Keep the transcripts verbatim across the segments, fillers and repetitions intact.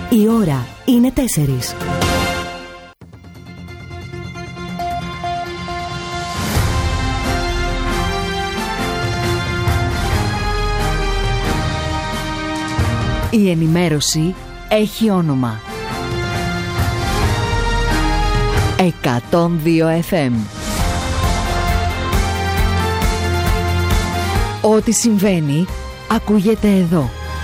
Η ώρα είναι τέσσερις. Η ενημέρωση έχει όνομα. εκατόν δύο εφ εμ. Ό,τι συμβαίνει ακούγεται εδώ.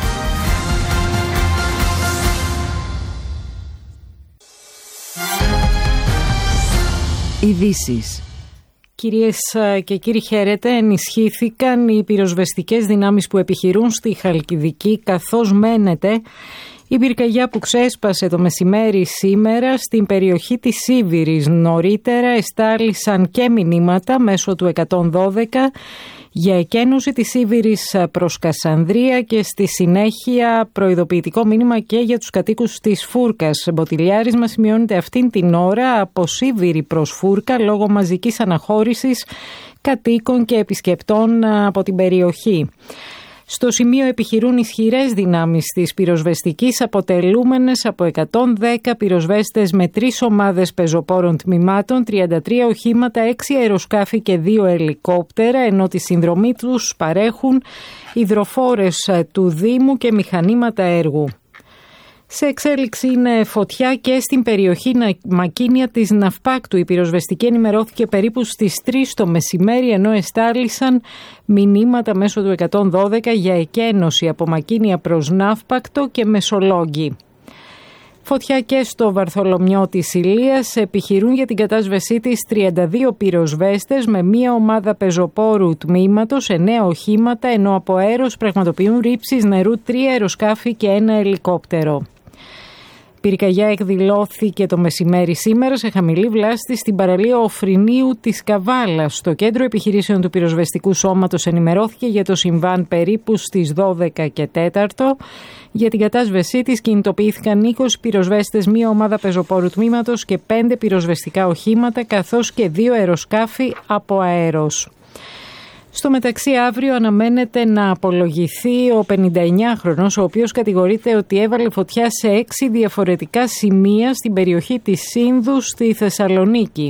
Ειδήσεις. Κυρίες και κύριοι, χαίρετε. Ενισχύθηκαν οι πυροσβεστικές δυνάμεις που επιχειρούν στη Χαλκιδική, καθώς μένεται η πυρκαγιά που ξέσπασε το μεσημέρι σήμερα στην περιοχή της Σίβηρης. Νωρίτερα εστάλησαν και μηνύματα μέσω του εκατόν δώδεκα για εκένωση της Σίβηρης προς Κασανδρία και στη συνέχεια προειδοποιητικό μήνυμα και για τους κατοίκους της Φούρκας. Μποτιλιάρισμα σημειώνεται αυτήν την ώρα από Σίβηρη προς Φούρκα λόγω μαζικής αναχώρησης κατοίκων και επισκεπτών από την περιοχή. Στο σημείο επιχειρούν ισχυρές δυνάμεις της πυροσβεστικής, αποτελούμενες από εκατόν δέκα πυροσβέστες με τρεις ομάδες πεζοπόρων τμήματων, τριάντα τρία οχήματα, έξι αεροσκάφη και δύο ελικόπτερα, ενώ τη συνδρομή τους παρέχουν υδροφόρες του Δήμου και μηχανήματα έργου. Σε εξέλιξη είναι φωτιά και στην περιοχή Μακίνια της Ναυπάκτου. Η πυροσβεστική ενημερώθηκε περίπου στις τρεις το μεσημέρι, ενώ εστάλησαν μηνύματα μέσω του εκατόν δώδεκα για εκένωση από Μακίνια προς Ναύπακτο και Μεσολόγγι. Φωτιά και στο Βαρθολομιό της Ηλίας. Επιχειρούν για την κατάσβεσή της τριάντα δύο πυροσβέστες με μία ομάδα πεζοπόρου τμήματος, εννέα οχήματα, ενώ από αέρος πραγματοποιούν ρήψεις νερού τρία αεροσκάφη και ένα ελικόπτερο. Πυρκαγιά εκδηλώθηκε το μεσημέρι σήμερα σε χαμηλή βλάστη στην παραλία Οφρινίου της Καβάλας. Το κέντρο επιχειρήσεων του πυροσβεστικού σώματος ενημερώθηκε για το συμβάν περίπου στις δώδεκα και τέταρτο. Για την κατάσβεσή της κινητοποιήθηκαν είκοσι πυροσβέστες, μία ομάδα πεζοπόρου τμήματος και πέντε πυροσβεστικά οχήματα, καθώς και δύο αεροσκάφη από αέρος. Στο μεταξύ, αύριο αναμένεται να απολογηθεί ο πενηνταεννιάχρονος, ο οποίος κατηγορείται ότι έβαλε φωτιά σε έξι διαφορετικά σημεία στην περιοχή της Σύνδου στη Θεσσαλονίκη.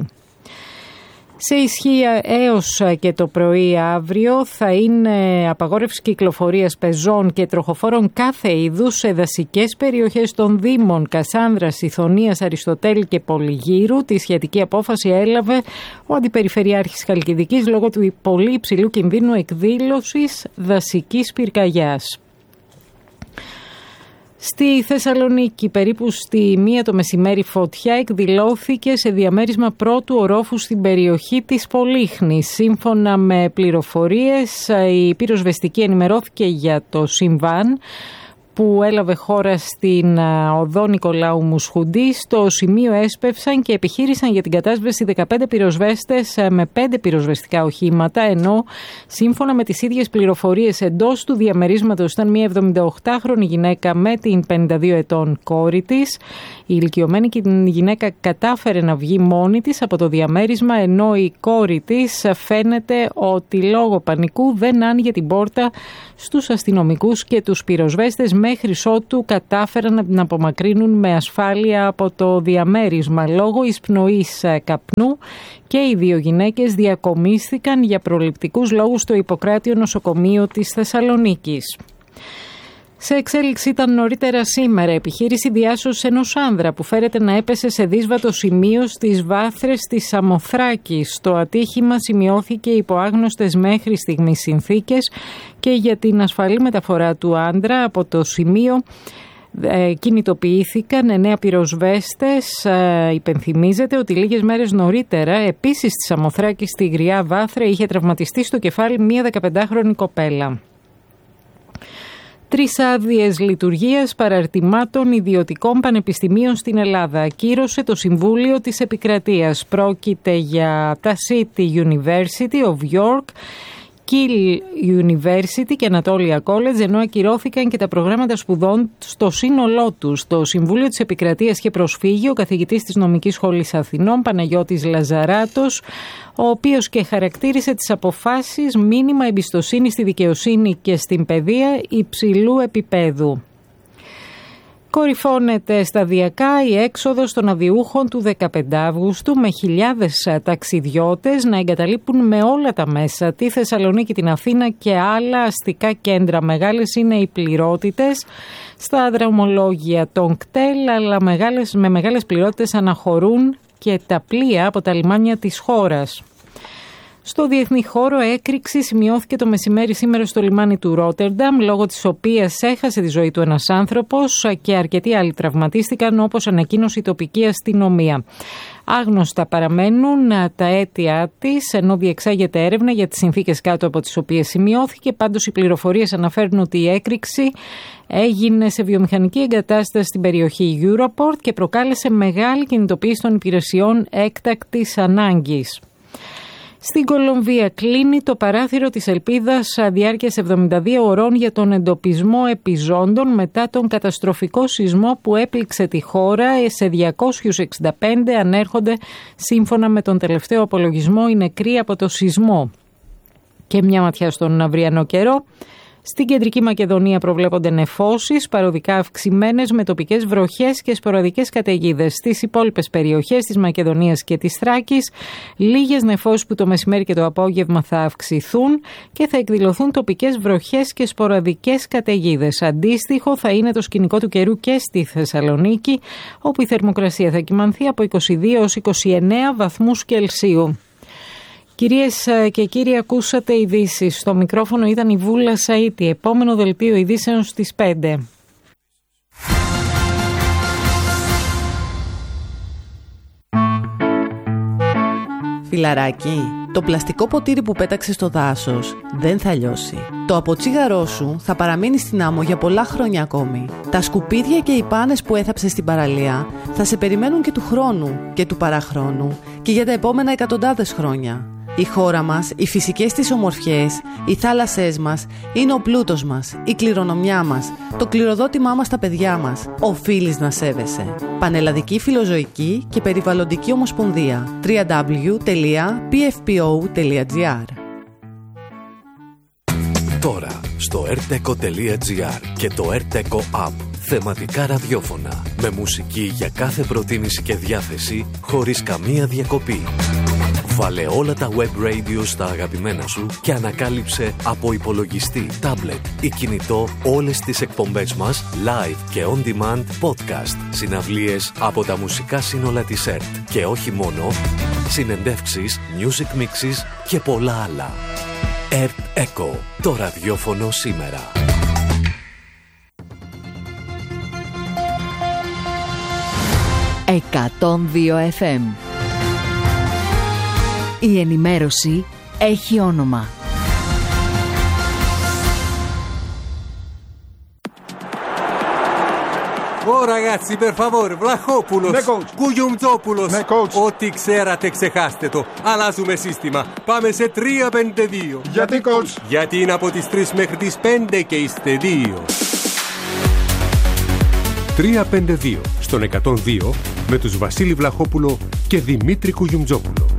Σε ισχύ έως και το πρωί αύριο θα είναι απαγόρευση κυκλοφορίας πεζών και τροχοφόρων κάθε είδους σε δασικές περιοχές των Δήμων Κασάνδρας, Ιθωνίας, Αριστοτέλη και Πολυγύρου. Τη σχετική απόφαση έλαβε ο Αντιπεριφερειάρχης Χαλκιδικής λόγω του πολύ υψηλού κινδύνου εκδήλωσης δασικής πυρκαγιάς. Στη Θεσσαλονίκη, περίπου στη μία το μεσημέρι, φωτιά εκδηλώθηκε σε διαμέρισμα πρώτου ορόφου στην περιοχή της Πολύχνης. Σύμφωνα με πληροφορίες, η πυροσβεστική ενημερώθηκε για το συμβάν που έλαβε χώρα στην οδό Νικολάου Μουσχουντή. Στο σημείο έσπευσαν και επιχείρησαν για την κατάσβεση δεκαπέντε πυροσβέστες με πέντε πυροσβεστικά οχήματα, ενώ σύμφωνα με τις ίδιες πληροφορίες εντός του διαμερίσματος ήταν μια εβδομηνταοκτάχρονη γυναίκα με την πενήντα δύο ετών κόρη της. Η ηλικιωμένη γυναίκα κατάφερε να βγει μόνη της από το διαμέρισμα, ενώ η κόρη της φαίνεται ότι λόγω πανικού δεν άνοιγε την πόρτα στους αστυνομικούς και τους πυροσβέστες μέχρι ότου κατάφεραν να την απομακρύνουν με ασφάλεια από το διαμέρισμα. Λόγω εισπνοής καπνού και οι δύο γυναίκες διακομίστηκαν για προληπτικούς λόγους στο Ιπποκράτιο νοσοκομείο της Θεσσαλονίκης. Σε εξέλιξη ήταν νωρίτερα σήμερα επιχείρηση διάσωσης ενός άνδρα που φέρεται να έπεσε σε δύσβατο σημείο στις βάθρες της Σαμοθράκης. Το ατύχημα σημειώθηκε υπό άγνωστες μέχρι στιγμής συνθήκες και για την ασφαλή μεταφορά του άνδρα από το σημείο ε, κινητοποιήθηκαν εννέα πυροσβέστες. Ε, υπενθυμίζεται ότι λίγες μέρες νωρίτερα επίσης στη Σαμοθράκη στη Γριά Βάθρα είχε τραυματιστεί στο κεφάλι μία δεκαπεντάχρονη κοπέλα. Τρεις άδειες λειτουργίας παραρτημάτων ιδιωτικών πανεπιστημίων στην Ελλάδα ακύρωσε το Συμβούλιο της Επικρατείας. Πρόκειται για τα City University of York, Kiel University και Anatolia College, ενώ ακυρώθηκαν και τα προγράμματα σπουδών στο σύνολό τους. Το Συμβούλιο της Επικρατείας είχε προσφύγει ο καθηγητής της Νομικής Σχολής Αθηνών, Παναγιώτης Λαζαράτος, ο οποίος και χαρακτήρισε τις αποφάσεις μήνυμα εμπιστοσύνη στη δικαιοσύνη και στην παιδεία υψηλού επίπεδου. Κορυφώνεται σταδιακά η έξοδος των αδιούχων του δεκαπέντε Αυγούστου, με χιλιάδες ταξιδιώτες να εγκαταλείπουν με όλα τα μέσα τη Θεσσαλονίκη, την Αθήνα και άλλα αστικά κέντρα. Μεγάλες είναι οι πληρότητες στα δρομολόγια των κτέλ, αλλά μεγάλες, με μεγάλες πληρότητες αναχωρούν και τα πλοία από τα λιμάνια της χώρας. Στο διεθνή χώρο, έκρηξη σημειώθηκε το μεσημέρι σήμερα στο λιμάνι του Ρότερνταμ, λόγω της οποίας έχασε τη ζωή του ένας άνθρωπος και αρκετοί άλλοι τραυματίστηκαν, όπως ανακοίνωσε η τοπική αστυνομία. Άγνωστα παραμένουν τα αίτια της, ενώ διεξάγεται έρευνα για τις συνθήκες κάτω από τις οποίες σημειώθηκε. Πάντως, οι πληροφορίες αναφέρουν ότι η έκρηξη έγινε σε βιομηχανική εγκατάσταση στην περιοχή Europort και προκάλεσε μεγάλη κινητοποίηση των υπηρεσιών έκτακτης ανάγκης. Στην Κολομβία κλείνει το παράθυρο της ελπίδας διάρκειας εβδομήντα δύο ωρών για τον εντοπισμό επιζώντων μετά τον καταστροφικό σεισμό που έπληξε τη χώρα. Σε διακόσιους εξήντα πέντε ανέρχονται, σύμφωνα με τον τελευταίο απολογισμό, οι νεκροί από το σεισμό. Και μια ματιά στον αυριανό καιρό. Στην Κεντρική Μακεδονία προβλέπονται νεφώσεις, παροδικά αυξημένες, με τοπικές βροχές και σποραδικές καταιγίδες. Στις υπόλοιπες περιοχές της Μακεδονίας και της Θράκης, λίγες νεφώσεις που το μεσημέρι και το απόγευμα θα αυξηθούν και θα εκδηλωθούν τοπικές βροχές και σποραδικές καταιγίδες. Αντίστοιχο θα είναι το σκηνικό του καιρού και στη Θεσσαλονίκη, όπου η θερμοκρασία θα κυμανθεί από είκοσι δύο έως είκοσι εννέα βαθμούς Κελσίου. Κυρίες και κύριοι, ακούσατε ειδήσεις. Στο μικρόφωνο ήταν η Βούλα Σαΐτη. Επόμενο δελτίο ειδήσεων στις πέντε. Φιλαράκι, το πλαστικό ποτήρι που πέταξε στο δάσος δεν θα λιώσει. Το αποτσίγαρό σου θα παραμείνει στην άμμο για πολλά χρόνια ακόμη. Τα σκουπίδια και οι πάνες που έθαψες στην παραλία θα σε περιμένουν και του χρόνου και του παραχρόνου και για τα επόμενα εκατοντάδες χρόνια. Η χώρα μας, οι φυσικές της ομορφιές, οι θάλασσές μας είναι ο πλούτος μας, η κληρονομιά μας, το κληροδότημά μας στα παιδιά μας. Οφείλεις να σέβεσαι. Πανελλαδική Φιλοζωική και Περιβαλλοντική Ομοσπονδία. double-u double-u double-u τελεία πι εφ πι ο τελεία τζι άρ. Τώρα στο erteco τελεία τζι άρ και το erteco App. Θεματικά ραδιόφωνα με μουσική για κάθε προτίμηση και διάθεση, χωρίς καμία διακοπή. Βάλε όλα τα web radio στα αγαπημένα σου και ανακάλυψε από υπολογιστή, tablet ή κινητό όλες τις εκπομπές μας live και on demand podcast, συναυλίες από τα μουσικά σύνολα της ΕΡΤ και όχι μόνο, συνεντεύξεις, music mixes και πολλά άλλα. ΕΡΤ Echo, το ραδιόφωνο σήμερα. εκατόν δύο εφ εμ. Η ενημέρωση έχει όνομα. Ω ragazzi, per favore, Βλαχόπουλος, ναι, coach. Κουγιουμτζόπουλος. Ναι, coach. Ό,τι ξέρατε ξεχάστε το. Αλλάζουμε σύστημα. Πάμε σε τρία πέντε δύο. Γιατί, coach? Γιατί είναι από τις τρεις μέχρι τις πέντε και είστε δύο. τρία πέντε δύο στον εκατόν δύο με τους Βασίλη Βλαχόπουλο και Δημήτρη Κουγιουμτζόπουλο.